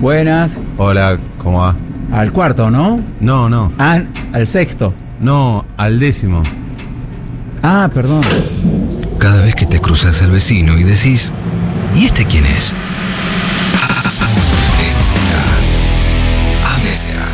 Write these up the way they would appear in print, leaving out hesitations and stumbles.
Buenas. Hola, ¿cómo va? Al cuarto, ¿no? No, Ah, al sexto. no, al 10º. Ah, perdón. Cada vez que te cruzas al vecino y decís, ¿y este quién es? Amnesia.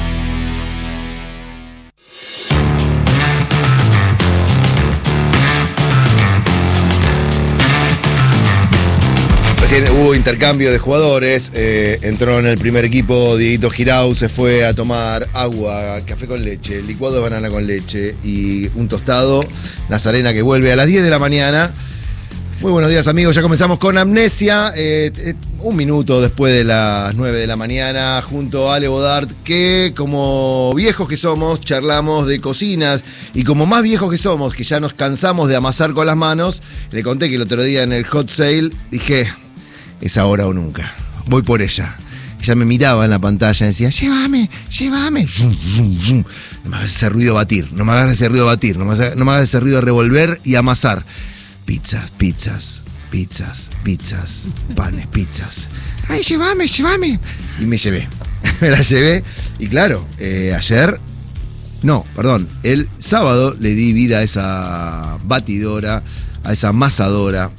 Recién hubo intercambio de jugadores, entró en el primer equipo Dieguito Girau, se fue a tomar agua, café con leche, licuado de banana con leche y un tostado. Nazarena que vuelve a las 10 de la mañana. Muy buenos días, amigos, ya comenzamos con Amnesia, un minuto después de las 9 de la mañana, junto a Ale Bodart, que como viejos que somos, charlamos de cocinas, y como más viejos que somos, que ya nos cansamos de amasar con las manos, le conté que el otro día en el hot sale dije, es ahora o nunca, voy por ella. Ella me miraba en la pantalla y decía, llévame. Zum, zum, zum. No me hagas ese ruido batir, no me hagas ese ruido batir, no me hagas ese ruido revolver y amasar. Pizzas, panes, pizzas. Ay, llévame. Y me llevé. Me la llevé. Y claro, el sábado le di vida a esa batidora, a esa amasadora.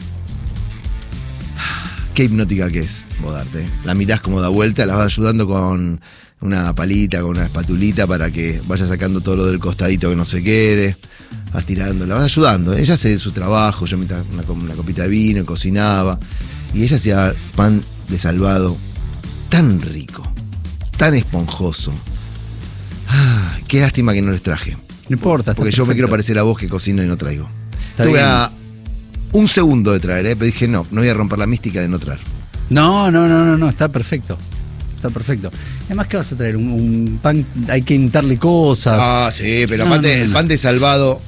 Qué hipnótica que es, Bodarte. La mirás como da vuelta, la vas ayudando con una palita, con una espatulita para que vaya sacando todo lo del costadito que no se quede. Vas tirando, la vas ayudando. Ella hace su trabajo, yo me una copita de vino, cocinaba. Y ella hacía pan de salvado tan rico, tan esponjoso. Qué lástima que no les traje. No importa. Porque yo me quiero parecer a vos que cocino y no traigo. Estuve a un segundo de traer, pero dije no voy a romper la mística de no traer. No, está perfecto. Está perfecto. Además, ¿qué vas a traer? Un pan, hay que inventarle cosas. Ah, sí, pero aparte el pan de salvado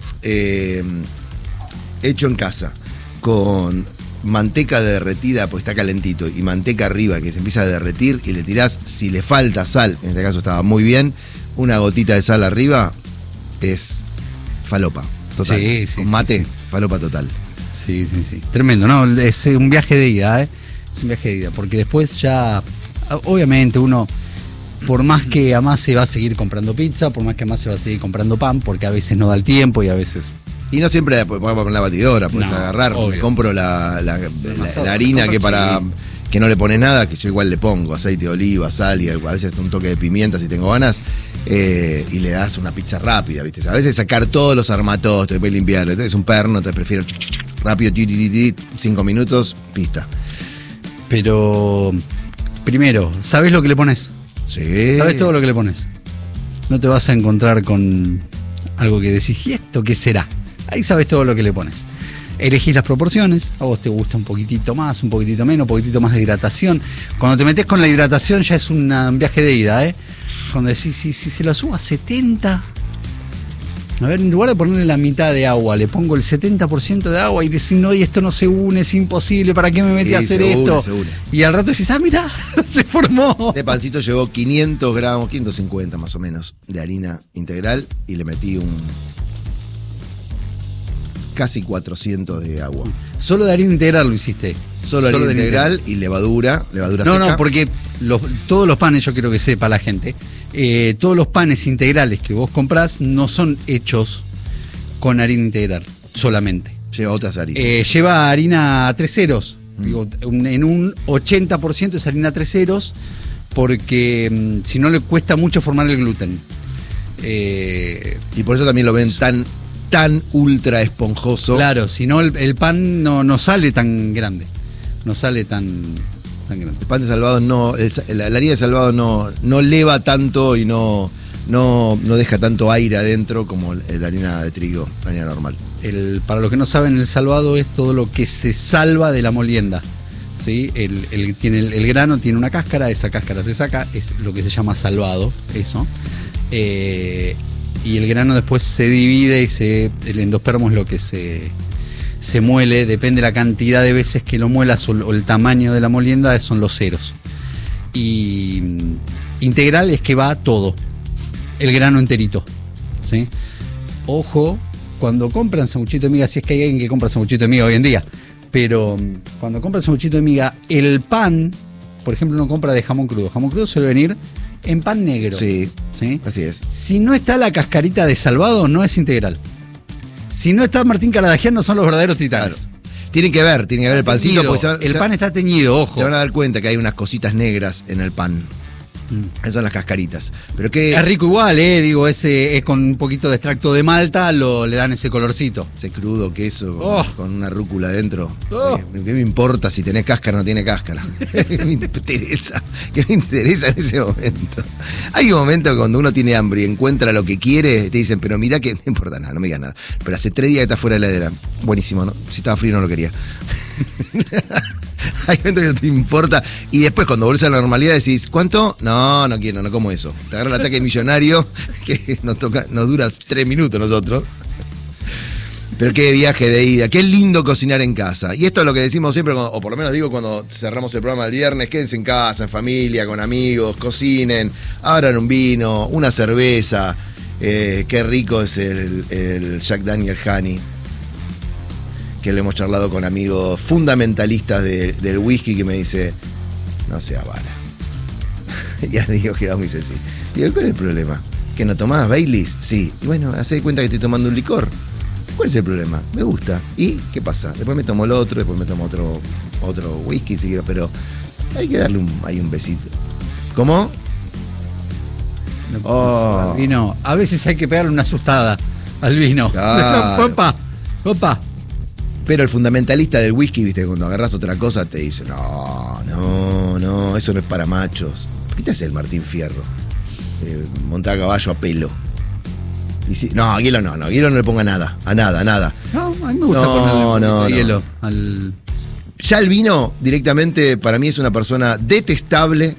hecho en casa, con manteca derretida, porque está calentito, y manteca arriba que se empieza a derretir, y le tirás, si le falta sal, en este caso estaba muy bien, una gotita de sal arriba, es falopa total. Sí, con mate, sí. falopa total. Sí. Tremendo, ¿no? Es un viaje de ida, ¿eh? Es un viaje de ida, porque después ya, obviamente uno, por más que amase, va a seguir comprando pizza, por más que amase, va a seguir comprando pan, porque a veces no da el tiempo y a veces... Y no siempre podemos poner la batidora, puedes agarrar, me compro la harina que no le pones nada, que yo igual le pongo aceite de oliva, sal y a veces un toque de pimienta si tengo ganas, y le das una pizza rápida, ¿viste? A veces sacar todos los armatos, te puedes limpiar, es un perno, entonces prefiero rápido, 5 minutos, pista. Pero, primero, ¿sabés lo que le pones? Sí. ¿Sabés todo lo que le pones? No te vas a encontrar con algo que decís, ¿y esto qué será? Ahí sabes todo lo que le pones. Elegís las proporciones, a vos te gusta un poquitito más, un poquitito menos, un poquitito más de hidratación. Cuando te metes con la hidratación ya es un viaje de ida, ¿eh? Cuando decís, si se lo subo a 70, a ver, en lugar de ponerle la mitad de agua, le pongo el 70% de agua y decís, no, y esto no se une, es imposible, ¿para qué me metí a hacer esto? Se une. Y al rato decís, mirá, se formó. Este pancito llevó 500 gramos, 550 más o menos, de harina integral y le metí casi 400 de agua. Solo de harina integral lo hiciste. Solo harina integral y levadura seca. No, porque todos los panes, yo quiero que sepa la gente, todos los panes integrales que vos comprás no son hechos con harina integral solamente. Lleva otras harinas. Lleva harina 3 ceros. Digo, en un 80% es harina 3 ceros, porque si no le cuesta mucho formar el gluten. Y por eso también lo ven tan ultra esponjoso. Claro, si no el pan no sale tan grande. No sale tan grande. El pan de salvado la harina de salvado no leva tanto y no deja tanto aire adentro como la harina de trigo, la harina normal. Para los que no saben, el salvado es todo lo que se salva de la molienda. ¿Sí? El grano tiene una cáscara, esa cáscara se saca, es lo que se llama salvado, eso. Y el grano después se divide y el endospermo es lo que se muele, depende de la cantidad de veces que lo muelas o el tamaño de la molienda, son los ceros. Y integral es que va todo, el grano enterito, ¿sí? Ojo, cuando compran sanguchito de miga, si es que hay alguien que compra sanguchito de miga hoy en día, pero cuando compran sanguchito de miga, el pan por ejemplo, uno compra de jamón crudo. Jamón crudo suele venir en pan negro. Sí, ¿Sí? así es. Si no está la cascarita de salvado, no es integral. Si no está Martín Caradagian, no son los verdaderos titanes. Claro. Tienen que ver el pancito. Teñido. Porque El pan está teñido, ojo. Se van a dar cuenta que hay unas cositas negras en el pan. Esas son las cascaritas. Pero que Es rico igual, digo, ese es con un poquito de extracto de malta, le dan ese colorcito. ese crudo queso Oh. con una rúcula adentro. Oh. ¿Qué me importa si tenés cáscara o no tiene cáscara? ¿Qué me interesa? ¿Qué me interesa en ese momento? Hay un momento cuando uno tiene hambre y encuentra lo que quiere, te dicen, pero mirá que no importa nada, no me digas nada. Pero hace 3 días que está fuera de la heladera. Buenísimo, ¿no? Si estaba frío no lo quería. Hay momentos que no te importa. Y después, cuando volvés a la normalidad, decís, ¿cuánto? No, no quiero, no como eso. Te agarra el ataque millonario que nos dura 3 minutos nosotros. Pero qué viaje de ida, qué lindo cocinar en casa. Y esto es lo que decimos siempre, o por lo menos digo cuando cerramos el programa el viernes, quédense en casa, en familia, con amigos, cocinen, abran un vino, una cerveza. Qué rico es el Jack Daniel Honey, que le hemos charlado con amigos fundamentalistas del whisky, que me dice, no sea bala. Ya le digo, Gerardo, me dice sí. Digo, ¿cuál es el problema? ¿Que no tomás Baileys? Sí. Y bueno, hacé de cuenta que estoy tomando un licor. ¿Cuál es el problema? Me gusta. ¿Y qué pasa? Después me tomo el otro, después me tomo otro whisky si quiero, pero hay que darle un besito. ¿Cómo? No, Oh. al vino. A veces hay que pegarle una asustada al vino. Claro. Opa, opa. Pero el fundamentalista del whisky, viste, cuando agarras otra cosa te dice, no, eso no es para machos. ¿Por qué te hace el Martín Fierro? Montar a caballo a pelo. Y si, no, a hielo no, hielo no le ponga nada, a nada. No, a mí me gusta No, ponerle un poquito no, de no. hielo al... Ya el vino, directamente, para mí es una persona detestable,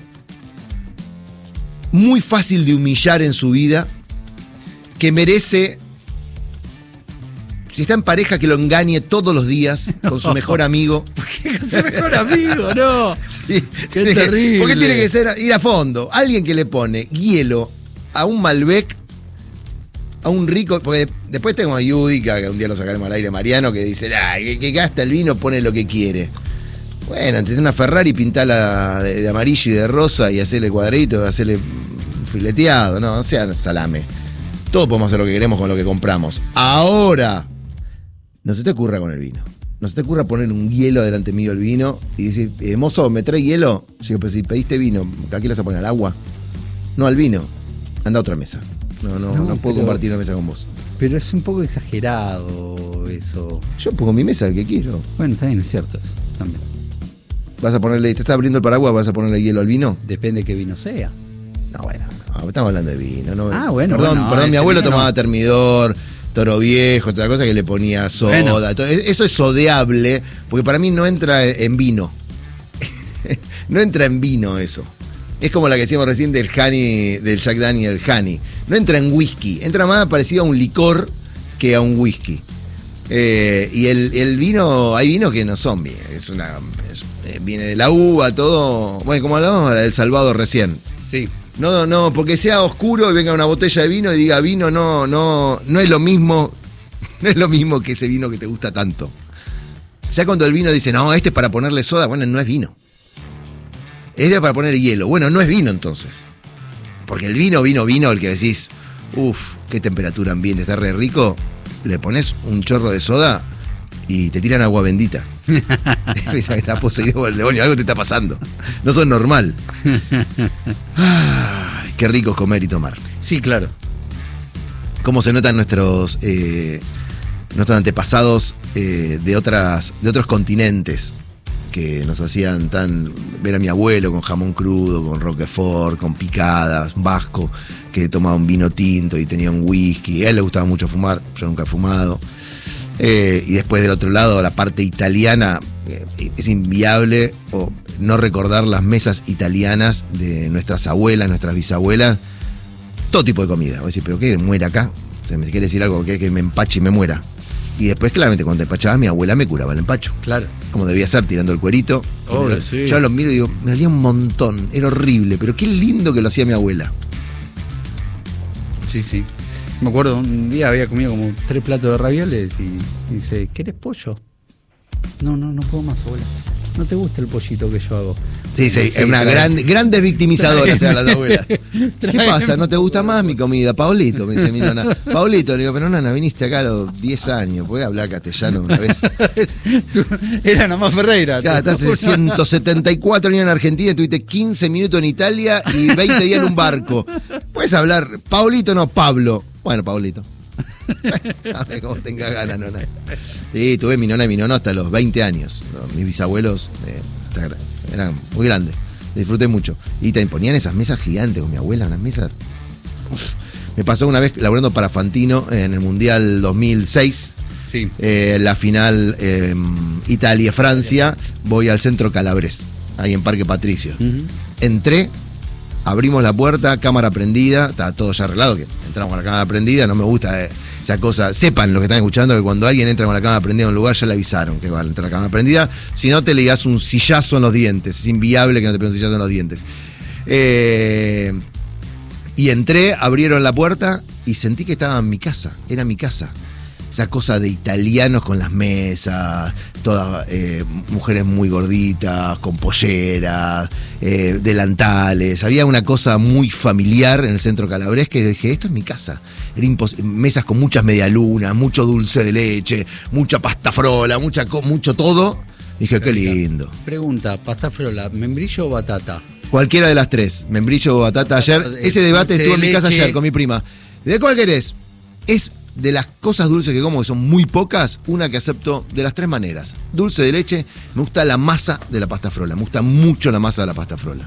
muy fácil de humillar en su vida, que merece, si está en pareja, que lo engañe todos los días con su mejor amigo. ¿Qué con su mejor amigo? No. Sí, Qué terrible. ¿Por qué tiene que ser ir a fondo? Alguien que le pone hielo a un Malbec, a un rico. Porque después tengo a Yudica, que un día lo sacaremos al aire, Mariano, que dice, que gasta el vino, pone lo que quiere. Bueno, antes de una Ferrari, pintala de amarillo y de rosa y hacerle cuadrito, hacerle fileteado, no sean salame. Todos podemos hacer lo que queremos con lo que compramos. Ahora, no se te ocurra con el vino. No se te ocurra poner un hielo delante mío el vino y decir, mozo, ¿me trae hielo? Yo digo, pero si pediste vino, ¿a qué le vas a poner? ¿Al agua? No, al vino. Anda a otra mesa. No puedo pero- compartir una mesa con vos. Pero es un poco exagerado eso. Yo pongo mi mesa al que quiero. Bueno, también es cierto eso. También. ¿Vas a ponerle, te estás abriendo el paraguas, vas a ponerle hielo al vino? Depende qué vino sea. No, bueno, no, estamos hablando de vino. No, Ah, bueno, Perdón, bueno, perdón, mi ese abuelo vino tomaba no. Termidor, Toro Viejo, otra cosa que le ponía soda. Bueno. Todo. Eso es sodeable, porque para mí no entra en vino. No entra en vino eso. Es como la que decíamos recién del honey, del Jack Daniel Honey. No entra en whisky, entra más parecido a un licor que a un whisky. Y el vino, hay vinos que no son bien. Viene de la uva, todo. Bueno, como hablamos del Salvado recién. Sí. No, porque sea oscuro y venga una botella de vino y diga vino, no es lo mismo. No es lo mismo que ese vino que te gusta tanto. Ya cuando el vino dice, no, este es para ponerle soda, bueno, no es vino. Este es para poner hielo. Bueno, no es vino entonces. Porque el vino, el que decís, uff, qué temperatura ambiente, está re rico. Le pones un chorro de soda y te tiran agua bendita. Piensa que estás poseído por el demonio, algo te está pasando. No sos normal. Ay, qué rico es comer y tomar. Sí, claro. Cómo se notan nuestros antepasados de otros continentes que nos hacían ver a mi abuelo con jamón crudo, con roquefort, con picadas, vasco, que tomaba un vino tinto y tenía un whisky. A él le gustaba mucho fumar, yo nunca he fumado. Y después del otro lado, la parte italiana, es inviable no recordar las mesas italianas de nuestras abuelas, nuestras bisabuelas. Todo tipo de comida. Voy a decir, ¿pero qué? ¿Muera acá? O sea, ¿me quiere decir algo que me empache y me muera? Y después, claramente, cuando te empachabas, mi abuela me curaba el empacho. Claro. Como debía ser, tirando el cuerito. Obvio, sí. Yo los miro y digo, me dolía un montón, era horrible, pero qué lindo que lo hacía mi abuela. Sí, sí. Me acuerdo, un día había comido como 3 platos de ravioles y dice, ¿querés pollo? No puedo más, abuela. no te gusta el pollito que yo hago. Sí, es una grandes victimizadoras eran las abuelas. ¿Qué pasa? ¿No te gusta más mi comida? Paulito, me dice mi nona. Paulito, le digo, pero nana, viniste acá a los 10 años, ¿podés hablar castellano una vez? Era nomás Ferreira. Ya, estás hace 174 años en Argentina, estuviste 15 minutos en Italia y 20 días en un barco. ¿Puedes hablar? Paulito, no, Pablo. Bueno, Paulito. Sabe cómo tenga ganas, nona. Sí, tuve mi nona y mi nono hasta los 20 años. Mis bisabuelos eran muy grandes. Disfruté mucho. Y te ponían esas mesas gigantes con mi abuela, unas mesas. Uf. Me pasó una vez laburando para Fantino en el Mundial 2006. Sí. La final Italia-Francia. Voy al centro Calabres, ahí en Parque Patricio. Entré. Abrimos la puerta, cámara prendida, estaba todo ya arreglado, que entramos con la cámara prendida, no me gusta esa cosa. Sepan los que están escuchando que cuando alguien entra con la cámara prendida en un lugar ya le avisaron que va a entrar la cámara prendida, si no te le das un sillazo en los dientes, es inviable que no te pegue un sillazo en los dientes. Y entré, abrieron la puerta y sentí que estaba en mi casa, era mi casa. Esa cosa de italianos con las mesas, todas mujeres muy gorditas, con polleras, delantales. Había una cosa muy familiar en el centro Calabres que dije, esto es mi casa. Era mesas con muchas medialunas, mucho dulce de leche, mucha pasta frola, mucho todo. Dije, qué lindo. Pregunta, pasta frola, ¿membrillo o batata? Cualquiera de las tres, membrillo o batata. Ayer, ese debate estuvo en mi casa ayer con mi prima. ¿De cuál querés? Es de las cosas dulces que como, que son muy pocas, una que acepto de las tres maneras. Dulce de leche, me gusta la masa de la pasta frola. Me gusta mucho la masa de la pasta frola.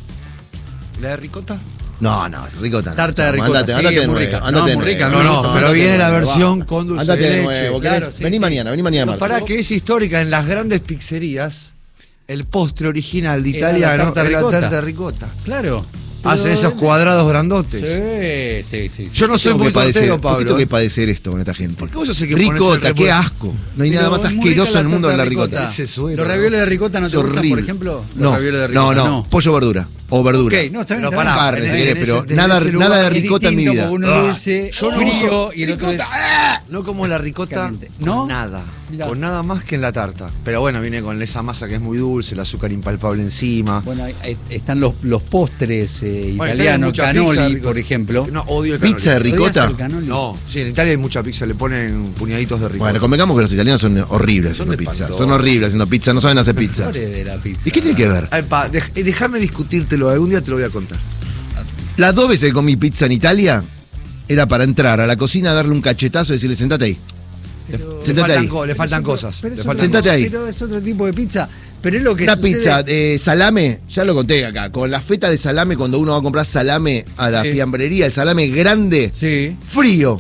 ¿La de ricota? No, es ricota. Tarta de ricota, Andate, sí, andate es de muy nuevo, rica. andate de No, muy nuevo. rica. No, pero viene la versión con dulce Andate de de leche. nuevo. Claro, sí, vení sí. mañana, No, martes. pará, que es histórica. En las grandes pizzerías, el postre original de Era Italia la tarta era la ricota. tarta de ricota. Claro. Hacen esos cuadrados grandotes. Sí. Yo no soy muy tortero, ¿Por qué Pablo. tengo que padecer esto con esta gente? ¿Por qué vos sos el que pones Ricota, el qué revuelto? asco. No hay Pero nada más es muy rica asqueroso en el mundo la que la tarta ricota. ricota. Ese suero, ¿Los ravioles de ricota no Es te gustan, horrible. por ejemplo? Los No, ravioles de ricota, no, pollo verdura o verdura. Ok, no, está bien. Pero está bien. pará, Carne, en si querés, ese- pero desde nada ese lugar de Es ricota en mi distinto, vida. porque uno dulce, Yo no frío uso y el otro es... No como la ricota Caliente. con ¿No? nada. Mirá. Con nada más que en la tarta. Pero bueno, viene con esa masa que es muy dulce, el azúcar impalpable encima. Bueno, están los postres Bueno, italianos, mucha pizza de canoli, ricota. por ejemplo. No, odio el canoli. Pizza de ricota. ¿Odias el canoli? No, sí, en Italia hay mucha pizza, le ponen puñaditos de ricota. Bueno, convengamos que los italianos son horribles Son haciendo pizza. espantosos. Son horribles haciendo pizza, no saben hacer pizza. Flores de la pizza. ¿Y qué tiene que ver? Ay, déjame discutírtelo, algún día te lo voy a contar. Las 2 veces que comí pizza en Italia era para entrar a la cocina, darle un cachetazo y decirle, sentate ahí. Pero- Sentate ahí. Le faltan cosas. Pero le es faltan otra Sentate cosa, ahí. Pero es otro tipo de pizza. Pero es lo que Una sucede- pizza de salame, ya lo conté acá, con la feta de salame, cuando uno va a comprar salame a la Sí. fiambrería, el salame grande, Sí. frío.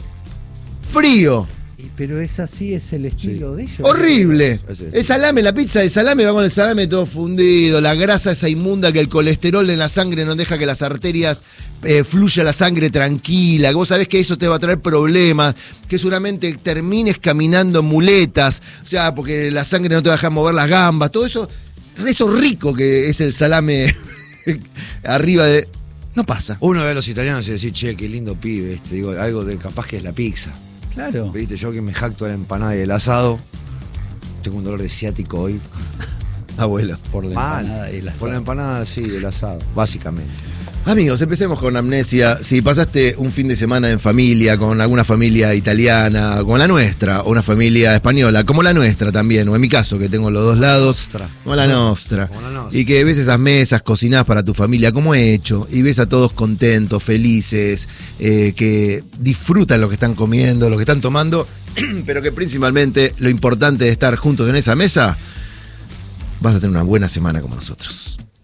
Pero es así, es el estilo de ellos. Horrible. Sí. El salame, la pizza de salame va con el salame todo fundido, la grasa esa inmunda que el colesterol en la sangre no deja que las arterias fluya la sangre tranquila, que vos sabés que eso te va a traer problemas, que seguramente termines caminando en muletas, o sea, porque la sangre no te va a dejar mover las gambas, todo eso rico que es el salame arriba de... No pasa. Uno ve a los italianos y dice, che, qué lindo pibe, digo, algo de capaz que es la pizza. Claro. Viste, yo que me jacto de la empanada y el asado, tengo un dolor de ciático hoy. Abuelo. Por la empanada y el asado. Por la empanada, sí, el asado, básicamente. Amigos, empecemos con Amnesia. Si pasaste un fin de semana en familia, con alguna familia italiana, con la nuestra, o una familia española, como la nuestra también, o en mi caso, que tengo los dos lados, Nostra. como la nuestra, Como la nostra. y que ves esas mesas cocinadas para tu familia, como he hecho, y ves a todos contentos, felices, que disfrutan lo que están comiendo, lo que están tomando, pero que principalmente lo importante de estar juntos en esa mesa, vas a tener una buena semana como nosotros.